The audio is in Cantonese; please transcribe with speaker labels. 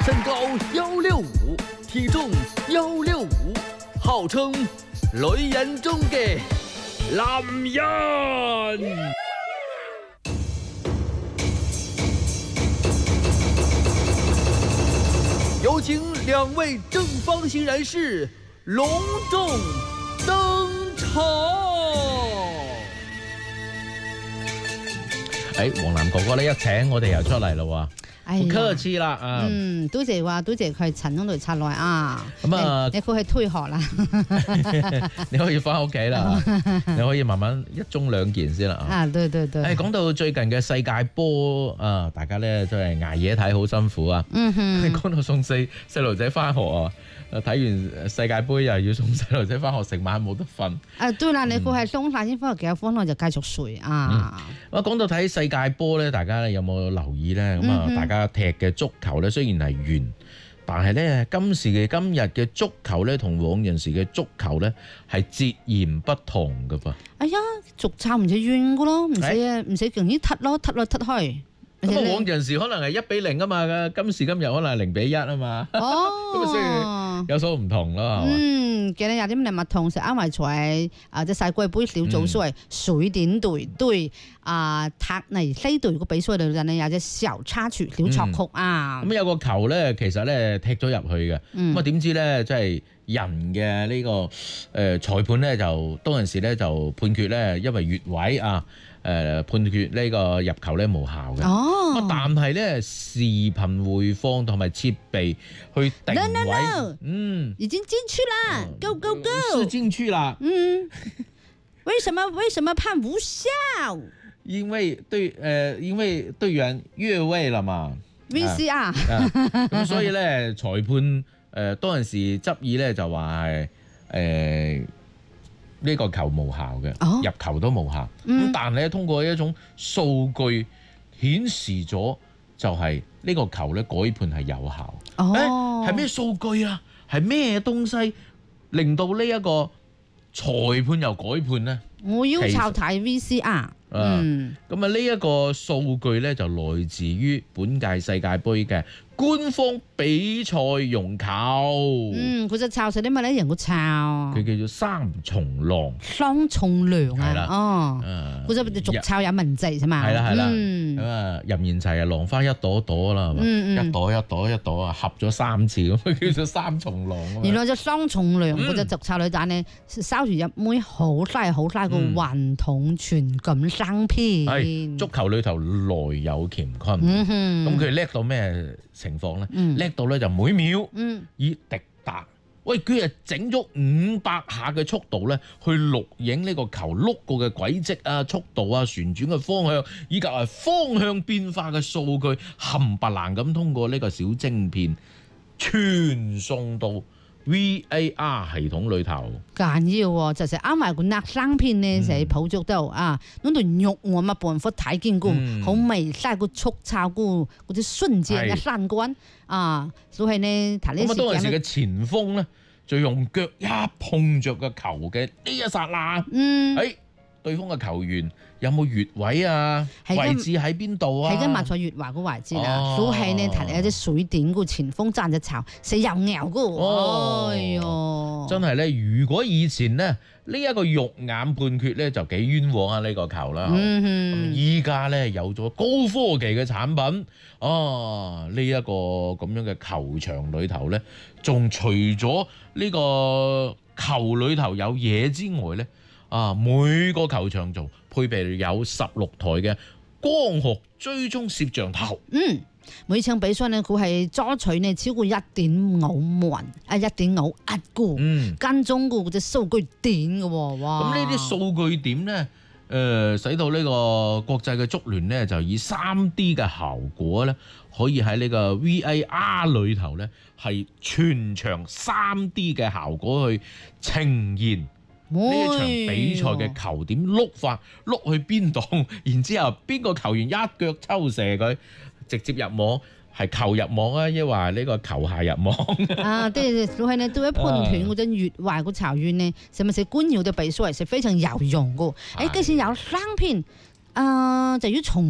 Speaker 1: 身高165，體重165，號稱女人中嘅男人。有請兩位正方形人士隆重登場。黃南哥哥呢一請我哋又出嚟啦喎。好客氣啦啊！
Speaker 2: 多謝佢陳總隊插來啊！
Speaker 1: 咁啊，
Speaker 2: 你佢去推學啦，
Speaker 1: 你可以翻屋企啦，你可以慢慢一盅兩件先啦啊！
Speaker 2: 對。
Speaker 1: 講到最近嘅世界波啊，大家咧真係捱夜睇好辛苦啊！講到送細路仔翻學啊，睇完世界盃又要送細路仔翻學，成晚冇得瞓。
Speaker 2: 對啦，你佢係送晒先翻學，幾多分就繼續睡啊！
Speaker 1: 講到睇世界波咧，大家有冇留意咧？咁啊，大家踢嘅足球咧，雖然係圓，但係咧今時嘅今日嘅足球咧，同往陣時嘅足球咧係截然不同噶噃。哎呀，
Speaker 2: 足球唔使圓噶咯，唔使勁啲踢咯，踢來踢去。
Speaker 1: 咁啊，往陣時可能係1-0啊嘛，今時今日可能係0-1啊嘛。哦，咁啊，所以有所唔同咯。
Speaker 2: 記得有啲咩物同時啱埋在即世界盃小組賽，水典隊對塔尼西隊個比賽度就呢有隻小插曲小插曲啊。咁
Speaker 1: 有個球咧，其實咧踢咗入去嘅，咁啊點知咧即係人嘅呢個裁判咧就當陣時咧就判決咧，因為越位啊。判決呢個入球咧無效嘅，但係咧視頻回放同埋設備去定位，
Speaker 2: 已經進去啦 ，Go Go Go，
Speaker 1: 是進去啦，
Speaker 2: 為什麼判無效？
Speaker 1: 因為隊員越位啦嘛
Speaker 2: ，VCR，
Speaker 1: 咁所以咧裁判當陣時執意咧就話係呢個球無效嘅，入球都無效。咁但係咧通過一種數據顯示咗，就係呢個球咧改判係有效。係咩數據啊？係咩東西令到呢一個裁判又改判呢？
Speaker 2: 我要抄睇 VCR。
Speaker 1: 咁啊呢一個數據咧就來自於本屆世界盃嘅官方比賽用球。
Speaker 2: 佢就抄實啲乜咧？人個抄，
Speaker 1: 佢叫做三重浪。
Speaker 2: 雙重梁啊！
Speaker 1: 係啦，
Speaker 2: 佢就逐抄有文字啫嘛。
Speaker 1: 係啦。咁啊，任賢齊啊，浪花一朵朵啦，係嘛？一朵啊，合咗3次咁，叫做三重浪。
Speaker 2: 原來就雙重梁，嗰隻逐抄女仔呢，收住入妹好犀個混統傳感生篇。
Speaker 1: 係足球裏頭來有乾坤。咁佢叻到咩情況咧？叻到咧就每秒以滴答，佢係整咗500下嘅速度咧，去錄影呢個球碌過嘅軌跡啊、速度啊、旋轉嘅方向，以及係方向變化嘅數據，冚唪唥咁通過呢個小晶片傳送到VAR 系統裏頭。
Speaker 2: 緊要喎，就係啱埋個握生片呢，就係捕捉到啊，嗰度肉我冇辦法睇見過，好微細個速抄嗰啲瞬間嘅三觀啊，所以呢睇呢時間。咁啊，當陣時嘅前鋒咧，就用腳一碰着個球嘅呢一剎那，對方嘅球員有冇越位啊？位置喺邊度啊？ 係跟馬賽越華個位置啦，所以呢睇嚟有啲水點個前鋒爭隻巢，死又咬噶。哎喲，
Speaker 1: 真係咧！如果以前呢，呢一個肉眼判決咧就幾冤枉啊！呢個球啦，咁依家咧有咗高科技嘅產品，呢一個咁樣嘅球場裏頭咧，仲除咗呢個球裏頭有嘢之外咧。每個球場就配備有16台嘅光學追蹤攝像頭。
Speaker 2: 每場比賽呢，佢係抓取呢超過1.5萬1.51個跟蹤個嗰隻數據點嘅喎。哇！咁呢啲
Speaker 1: 數據點呢，使到呢個國際嘅足聯呢，就以3D 嘅效果呢，可以喺呢個 VAR 裏頭呢，係全場3D 嘅效果去呈現。呢一場比賽嘅球點碌法碌去邊度，然之後邊個球員一腳抽射佢直接入網，係球入網啊，抑或呢個球下入網？
Speaker 2: 對，所以呢對於判斷嗰種越位個球員呢，是咪是官僚嘅比賽係非常有用嘅？其實有3片，就要從